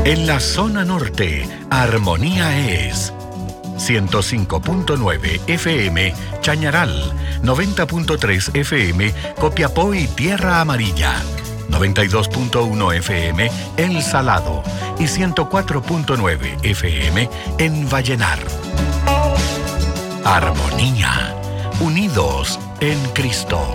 En la zona norte, Armonía es 105.9 FM Chañaral, 90.3 FM Copiapó y Tierra Amarilla, 92.1 FM El Salado y 104.9 FM en Vallenar. Armonía, unidos en Cristo.